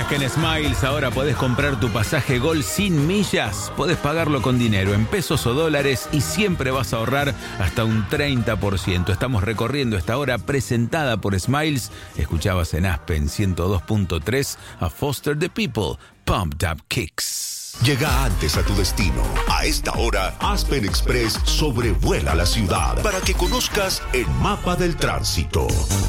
que en Smiles ahora podés comprar tu pasaje Gol sin millas? Podés pagarlo con dinero, en pesos o dólares, y siempre vas a ahorrar hasta un 30%. Estamos recorriendo esta hora presentada por Smiles. Escuchabas en Aspen 102.3 a Foster the People, Pumped Up Kicks. Llega antes a tu destino. A esta hora, Aspen Express sobrevuela la ciudad para que conozcas el mapa del tránsito.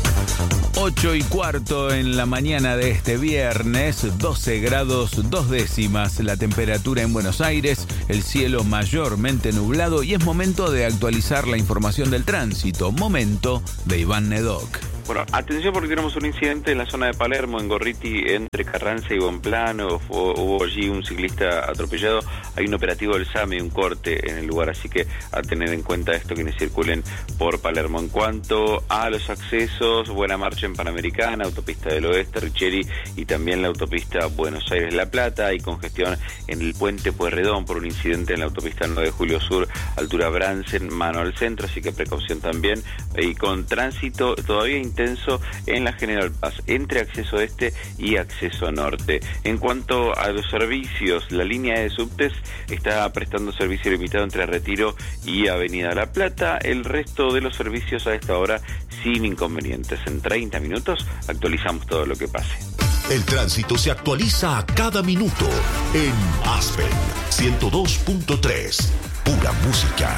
8:15 en la mañana de este viernes, 12 grados 2 décimas la temperatura en Buenos Aires, el cielo mayormente nublado, y es momento de actualizar la información del tránsito. Momento de Iván Nedoc. Bueno, atención porque tenemos un incidente en la zona de Palermo, en Gorriti, entre Carranza y Bonplano. Hubo allí un ciclista atropellado. Hay un operativo del SAME y un corte en el lugar, así que a tener en cuenta esto quienes circulen por Palermo. En cuanto a los accesos, buena marcha en Panamericana, Autopista del Oeste, Richeri, y también la autopista Buenos Aires-La Plata. Hay congestión en el puente Pueyrredón por un incidente en la autopista 9 de Julio Sur, altura Bransen, mano al centro, así que precaución también. Y con tránsito todavía intenso en la General Paz, entre acceso este y acceso norte. En cuanto a los servicios, la línea de subtes está prestando servicio limitado entre Retiro y Avenida La Plata. El resto de los servicios a esta hora sin inconvenientes. En 30 minutos actualizamos todo lo que pase. El tránsito se actualiza a cada minuto en Aspen 102.3. Pura música.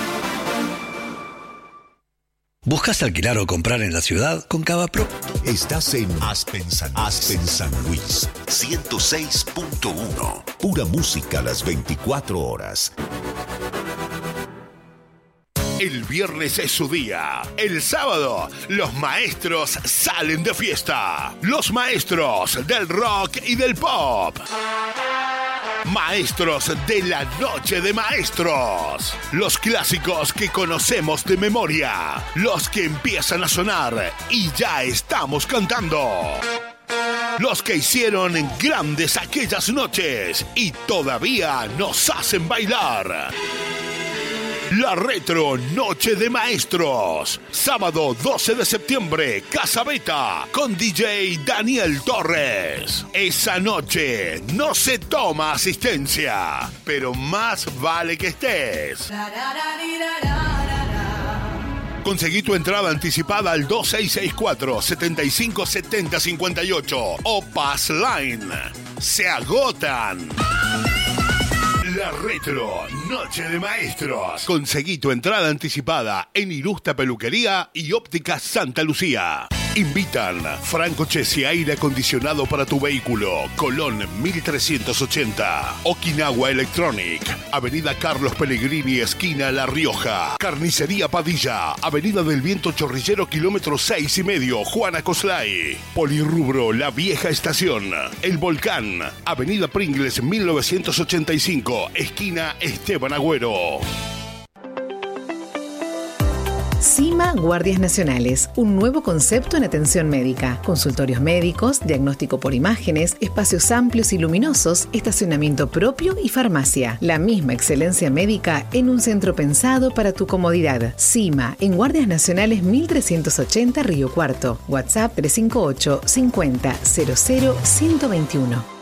¿Buscas alquilar o comprar en la ciudad con Cavapro? Estás en Aspen San Luis 106.1. Pura música a las 24 horas. El viernes es su día. El sábado, los maestros salen de fiesta. Los maestros del rock y del pop. Maestros de la Noche de Maestros. Los clásicos que conocemos de memoria. Los que empiezan a sonar y ya estamos cantando. Los que hicieron grandes aquellas noches y todavía nos hacen bailar. La Retro Noche de Maestros. Sábado 12 de septiembre, Casa Beta, con DJ Daniel Torres. Esa noche no se toma asistencia, pero más vale que estés. Conseguí tu entrada anticipada al 2664-757058 o Pass Line. Se agotan. La Retro Noche de Maestros. Conseguí tu entrada anticipada en Irusta Peluquería y Óptica Santa Lucía. Invitan Franco Chesi, aire acondicionado para tu vehículo, Colón 1380. Okinawa Electronic, Avenida Carlos Pellegrini, esquina La Rioja. Carnicería Padilla, Avenida del Viento Chorrillero, kilómetro 6,5, Juana Coslay. Polirrubro La Vieja Estación, El Volcán, Avenida Pringles 1985, esquina Esteban Agüero. CIMA Guardias Nacionales, un nuevo concepto en atención médica. Consultorios médicos, diagnóstico por imágenes, espacios amplios y luminosos, estacionamiento propio y farmacia. La misma excelencia médica en un centro pensado para tu comodidad. CIMA, en Guardias Nacionales 1380 Río Cuarto. WhatsApp 358 50 00 121.